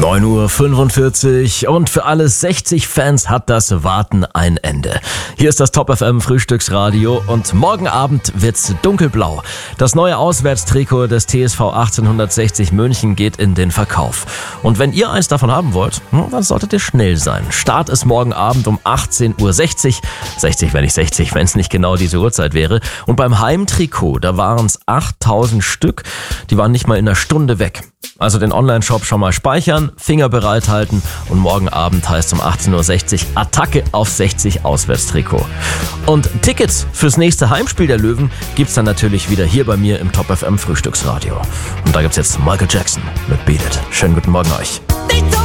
9:45 Uhr und für alle 60-Fans hat das Warten ein Ende. Hier ist das Top FM Frühstücksradio und morgen Abend wird's dunkelblau. Das neue Auswärtstrikot des TSV 1860 München geht in den Verkauf. Und wenn ihr eins davon haben wollt, dann solltet ihr schnell sein. Start ist morgen Abend um 18:60 Uhr. 60 wäre nicht 60, wenn es nicht genau diese Uhrzeit wäre. Und beim Heimtrikot, da waren es 8000 Stück. Die waren nicht mal in einer Stunde weg. Also den Online-Shop schon mal speichern, Finger bereithalten und morgen Abend heißt um 18:60 Uhr Attacke auf 60 Auswärtstrikot. Und Tickets fürs nächste Heimspiel der Löwen gibt's dann natürlich wieder hier bei mir im Top FM Frühstücksradio. Und da gibt's jetzt Michael Jackson mit Beat It. Schönen guten Morgen euch.